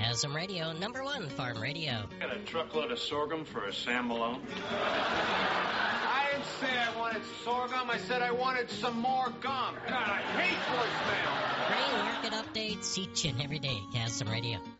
Chasm Radio, #1 farm radio. Got a truckload of sorghum for a Sam Malone? I didn't say I wanted sorghum. I said I wanted some more gum. God, I hate voicemail. Grain market updates each and every day, Chasm Radio.